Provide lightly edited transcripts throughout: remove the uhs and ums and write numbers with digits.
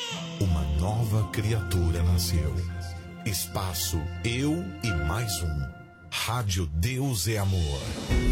Uma nova criatura nasceu. Espaço Eu e Mais Um. Rádio Deus é Amor.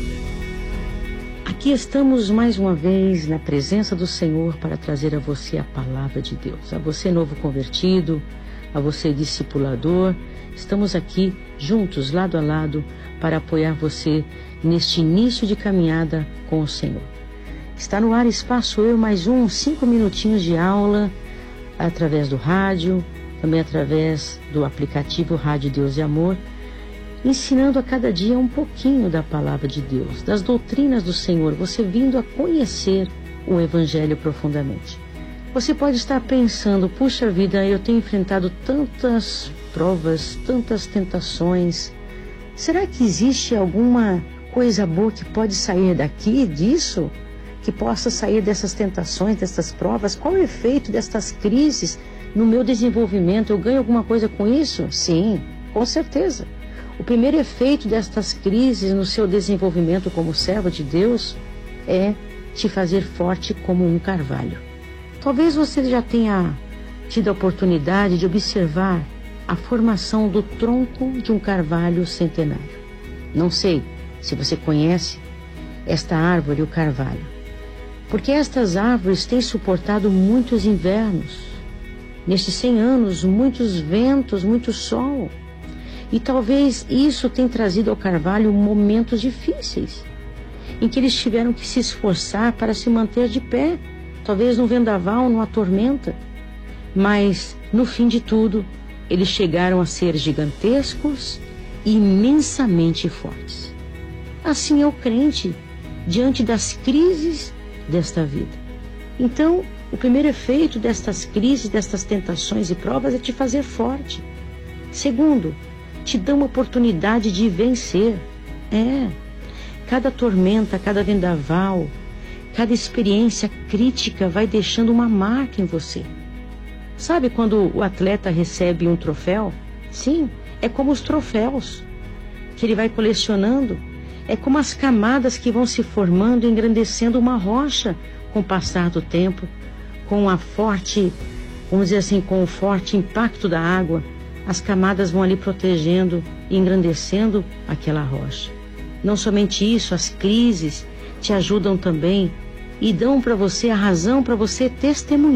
Aqui estamos mais uma vez na presença do Senhor para trazer a você a palavra de Deus. A você novo convertido, a você discipulador. Estamos aqui juntos, lado a lado, para apoiar você neste início de caminhada com o Senhor. Está no ar Espaço Eu Mais Um, 5 minutinhos de aula, através do rádio, também através do aplicativo Rádio Deus e Amor, ensinando a cada dia um pouquinho da palavra de Deus, das doutrinas do Senhor, você vindo a conhecer o Evangelho profundamente. Você pode estar pensando, puxa vida, eu tenho enfrentado tantas provas, tantas tentações. Será que existe alguma coisa boa que pode sair disso? Que possa sair dessas tentações, dessas provas? Qual é o efeito destas crises no meu desenvolvimento? Eu ganho alguma coisa com isso? Sim, com certeza. O primeiro efeito destas crises no seu desenvolvimento como servo de Deus é te fazer forte como um carvalho. Talvez você já tenha tido a oportunidade de observar a formação do tronco de um carvalho centenário. Não sei se você conhece esta árvore, o carvalho, porque estas árvores têm suportado muitos invernos. Nestes 100 anos, muitos ventos, muito sol. E talvez isso tenha trazido ao carvalho momentos difíceis, em que eles tiveram que se esforçar para se manter de pé, talvez num vendaval, numa tormenta. Mas, no fim de tudo, eles chegaram a ser gigantescos e imensamente fortes. Assim é o crente, diante das crises desta vida. Então, o primeiro efeito destas crises, destas tentações e provas é te fazer forte. Segundo, te dá uma oportunidade de vencer. Cada tormenta, cada vendaval, cada experiência crítica vai deixando uma marca em você. Sabe quando o atleta recebe um troféu? Sim, é como os troféus que ele vai colecionando. É como as camadas que vão se formando, engrandecendo uma rocha com o passar do tempo, com a forte, vamos dizer assim, com o forte impacto da água. As camadas vão ali protegendo e engrandecendo aquela rocha. Não somente isso, as crises te ajudam também e dão para você a razão para você testemunhar.